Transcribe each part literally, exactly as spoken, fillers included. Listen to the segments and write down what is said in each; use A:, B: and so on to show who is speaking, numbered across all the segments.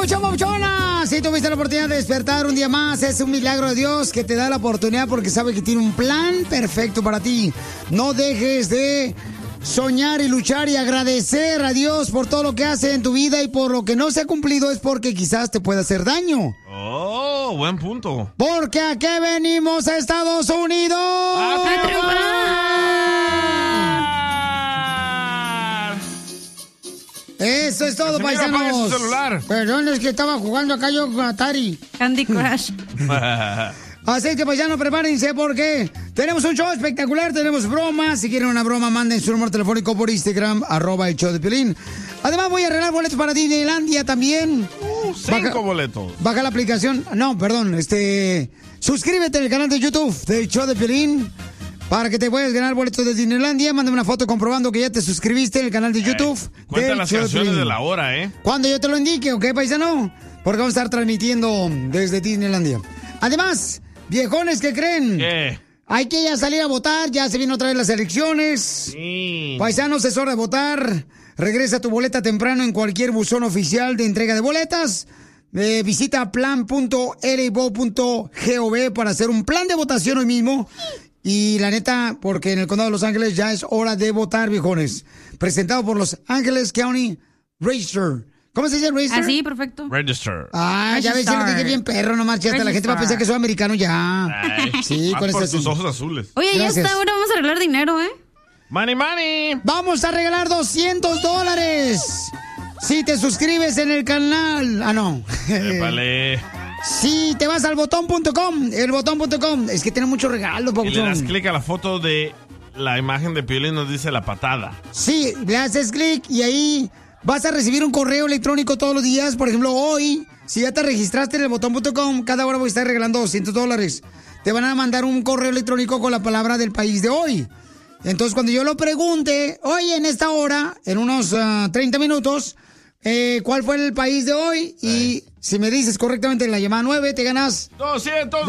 A: papuchón, papuchona! Si tuviste la oportunidad de despertar un día más, es un milagro de Dios que te da la oportunidad porque sabe que tiene un plan perfecto para ti. No dejes de soñar y luchar y agradecer a Dios por todo lo que hace en tu vida y por lo que no se ha cumplido es porque quizás te pueda hacer daño.
B: Oh, buen punto.
A: Porque ¿a qué venimos a Estados Unidos? ¡A triunfar! Eso es todo,
B: Casimiro,
A: paisanos.
B: apague su celular.
A: Perdón, es que estaba jugando acá yo con Atari.
C: Candy Crush.
A: Así que, paisanos, prepárense porque tenemos un show espectacular, tenemos bromas. Si quieren una broma, manden su número telefónico por Instagram, arroba el show de Piolín. Además, voy a arreglar boletos para Disneylandia también.
B: Uh, cinco baja, boletos.
A: Baja la aplicación. No, perdón, este... Suscríbete al canal de YouTube del show de Piolín para que te puedas ganar boletos de Disneylandia. Mándame una foto comprobando que ya te suscribiste en el canal de YouTube.
B: Eh, cuenta las canciones de, de la hora, ¿eh?
A: Cuando yo te lo indique, ¿ok, paisano? Porque vamos a estar transmitiendo desde Disneylandia. Además... Viejones, ¿qué creen?
B: ¿Qué?
A: Hay que ya salir a votar, ya se vienen otra vez las elecciones.
B: Sí.
A: Paisanos, es hora de votar. Regresa tu boleta temprano en cualquier buzón oficial de entrega de boletas. Eh, visita plan punto l b o punto gov para hacer un plan de votación hoy mismo. Y la neta, porque en el condado de Los Ángeles ya es hora de votar, viejones. Presentado por Los Ángeles County Register. ¿Cómo se dice Register?
C: Así, perfecto.
B: Register.
A: Ah, ya ves, ya que bien perro, no marches. Hasta la gente va a pensar que soy americano ya.
B: Ay,
A: sí, con
B: por
A: estas
B: tus ojos azules.
C: Oye,
A: Gracias.
C: ya está, ahora vamos a arreglar dinero, ¿eh?
B: Money, money.
A: Vamos a regalar doscientos dólares. Si te suscribes en el canal. Ah, no.
B: Épale.
A: Si te vas al botón punto com, el botón punto com. Es que tiene mucho regalo,
B: Y le
A: papuchón.
B: das clic a la foto de la imagen de Piolín, nos dice la patada.
A: Sí, le haces clic y ahí vas a recibir un correo electrónico todos los días. Por ejemplo, hoy, si ya te registraste en el botón punto com, cada hora voy a estar regalando doscientos dólares. Te van a mandar un correo electrónico con la palabra del país de hoy. Entonces, cuando yo lo pregunte, oye, en esta hora, en unos uh, treinta minutos, eh, ¿cuál fue el país de hoy? Y
B: sí.
A: si me dices correctamente en la llamada nueve, te ganas
B: ¡doscientos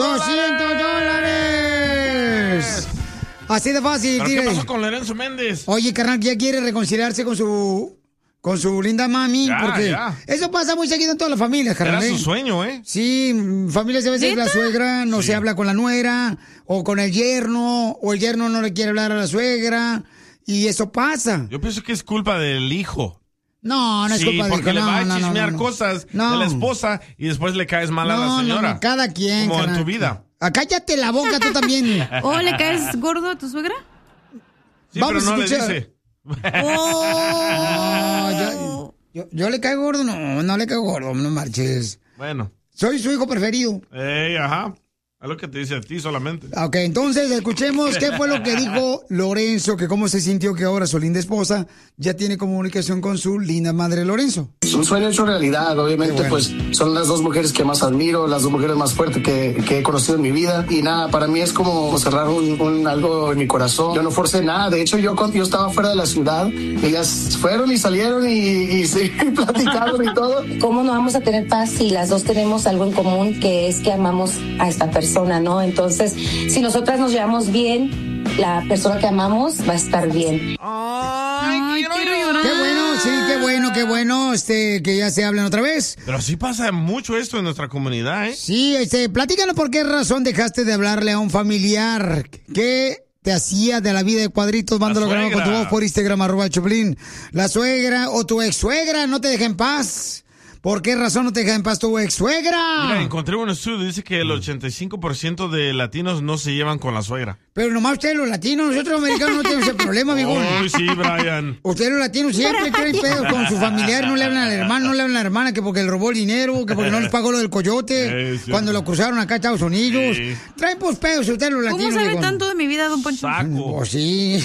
A: dólares! Así de fácil.
B: ¿Pero
A: dile.
B: qué pasó con Lorenzo Méndez?
A: Oye, carnal, ya quiere reconciliarse con su con su linda mami,
B: Ya,
A: porque
B: ya.
A: eso pasa muy seguido en todas las familias, carnal.
B: Era
A: ¿eh?
B: su sueño, ¿eh?
A: Sí, familias a veces
C: ¿Neta?
A: la suegra no
B: Sí.
A: se habla con la nuera, o con el yerno, o el yerno no le quiere hablar a la suegra, y eso pasa.
B: Yo pienso que es culpa del hijo.
A: No, no es
B: Sí,
A: culpa de
B: porque le
A: no,
B: va a
A: no, no,
B: chismear
A: no, no.
B: cosas
A: No.
B: de la esposa y después le caes mal a la
A: No,
B: señora.
A: no, no, cada quien.
B: Como en
A: carnal.
B: tu vida.
A: Ah, cállate la boca tú también.
C: ¿O le caes gordo a tu suegra?
B: Sí,
A: Vamos
B: pero
A: a
B: no le
A: escuchar.
B: dice.
A: No, yo, yo, yo le caigo gordo, no, no le caigo gordo, no marches.
B: Bueno.
A: Soy su hijo preferido.
B: Ey, ajá. Es lo que te dice a ti solamente.
A: Ok, entonces escuchemos qué fue lo que dijo Lorenzo, que cómo se sintió que ahora su linda esposa ya tiene comunicación con su linda madre Lorenzo.
D: Es un sueño hecho realidad, obviamente.
A: Qué bueno.
D: Pues son las dos mujeres que más admiro, las dos mujeres más fuertes que, que he conocido en mi vida, y nada, para mí es como cerrar un, un algo en mi corazón. Yo no forcé nada, de hecho yo cuando yo estaba fuera de la ciudad, ellas fueron y salieron y, y, sí, platicaron y todo.
E: ¿Cómo no vamos a tener paz si las dos tenemos algo en común, que es que amamos a esta persona, ¿no? Entonces, si nosotras nos llevamos bien, la persona que amamos va a estar bien.
B: Ay,
C: Ay, quiero llorar.
A: Qué bueno, sí, qué bueno, qué bueno, este, que ya se hablen otra vez.
B: Pero sí pasa mucho esto en nuestra comunidad, ¿eh?
A: Sí, este, platícanos por qué razón dejaste de hablarle a un familiar. ¿Qué te hacía de la vida de cuadritos? Mándalo grabado con tu
B: suegra.
A: voz por Instagram, arroba Choplin. La suegra o tu ex suegra no te deja en paz. ¿Por qué razón no te deja en paz tu ex suegra?
B: Mira, encontré un estudio, dice que el ochenta y cinco por ciento de latinos no se llevan con la suegra.
A: Pero nomás ustedes los latinos, nosotros los americanos no tenemos ese problema, amigo.
B: Uy, sí, Brian.
A: Ustedes los latinos siempre traen pedos con su familiar, no le hablan al hermano, no le hablan a la hermana, que porque le robó el dinero, que porque no les pagó lo del coyote,
B: Eh, sí,
A: cuando
B: sí.
A: lo cruzaron acá a Estados Unidos.
B: Sí.
A: Traen pues pedos ustedes los
C: ¿Cómo
A: latinos.
C: sabe
A: digo.
C: tanto de mi vida, don Poncho?
B: Saco.
A: Pues sí.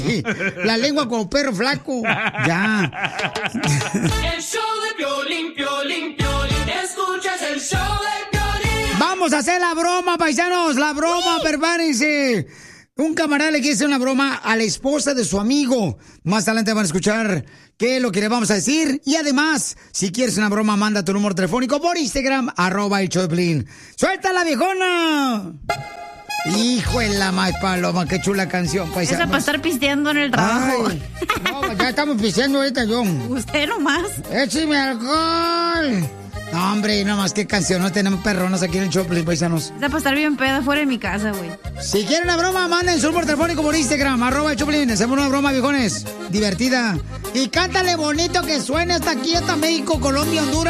A: La lengua como perro flaco. Ya.
F: El show de Piolín, Piolín, Piolín. Escuchas el show de Piolín.
A: Vamos a hacer la broma, paisanos, la broma, prepárense. Un camarada le quiere hacer una broma a la esposa de su amigo. Más adelante van a escuchar qué es lo que le vamos a decir. Y además, si quieres una broma, manda tu número telefónico por Instagram, arroba el Choplin. ¡Suelta la viejona! Hijo de la más paloma, qué chula canción, paisanos.
C: Esa para estar pisteando en el trabajo.
A: Ay, no, ya estamos pisteando ahorita, John.
C: Usted nomás.
A: ¡Écheme alcohol! No, hombre, nada más que canción, no tenemos perronas aquí en el Choplin, paisanos.
C: Es para estar bien peda fuera de mi casa, güey.
A: Si quieren una broma, manden su número telefónico por Instagram, arroba el Choplin. Hacemos una broma, viejones, divertida. Y cántale bonito que suene hasta aquí, hasta México, Colombia, Honduras.